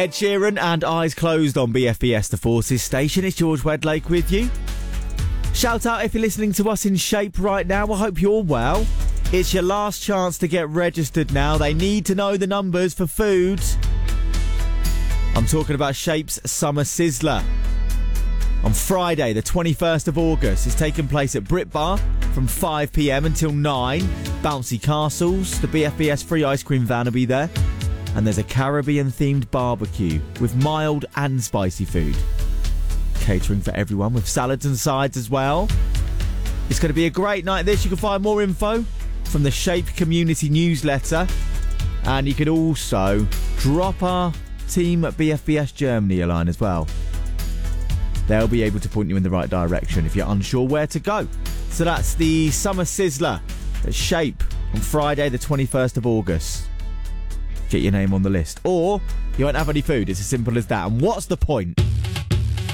Ed Sheeran and Eyes Closed on BFBS The Forces station. It's George Wedlake with you. Shout out if you're listening to us in Shape right now. I hope you're well. It's your last chance to get registered now. They need to know the numbers for food. I'm talking about Shape's Summer Sizzler. On Friday, the 21st of August, it's taking place at Brit Bar from 5 p.m. until 9. Bouncy castles, the BFBS free ice cream van will be there. And there's a Caribbean-themed barbecue with mild and spicy food. Catering for everyone with salads and sides as well. It's going to be a great night this. You can find more info from the Shape Community newsletter. And you can also drop our team at BFBS Germany a line as well. They'll be able to point you in the right direction if you're unsure where to go. So that's the Summer Sizzler at Shape on Friday the 21st of August. Get your name on the list. Or you won't have any food. It's as simple as that. And what's the point?